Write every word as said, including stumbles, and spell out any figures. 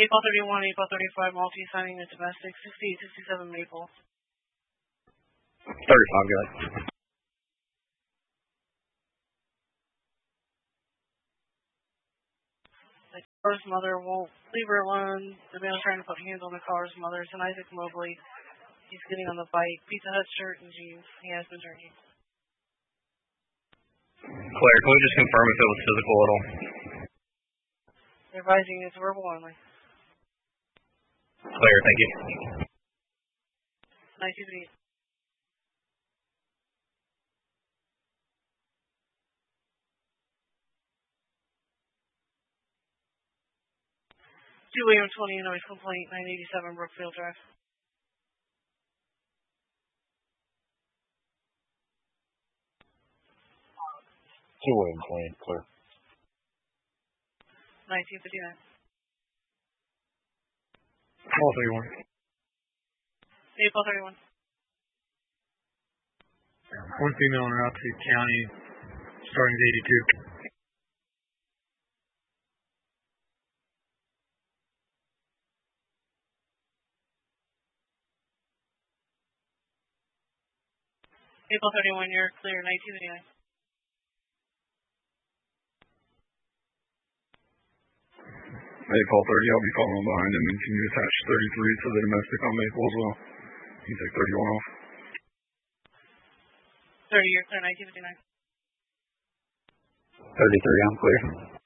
April thirty-one, April thirty-five, Maltese signing the domestic, sixty-eight sixty-seven Maple. thirty-five, good. The car's mother won't leave her alone. The man is trying to put hands on the car's mother. It's an Isaac Mobley. He's getting on the bike. Pizza Hut shirt and jeans. He has been drinking. Claire, can we just confirm if it was physical at all? Advising it's verbal only. Claire, thank you. nineteen eight. two William twenty noise complaint, nine eighty-seven Brookfield Drive. two William twenty, clear. nineteen fifty-nine. All thirty-one. April thirty-one. One female in Rockford County, starting at eighty-two. April thirty-one, you're clear, nineteen eighty-nine. April thirty, I'll be following behind him, and can you attach thirty-three to the domestic on Maple as well? You can take thirty-one off. thirty, you're clear, nineteen fifty-nine. thirty-three, I'm clear.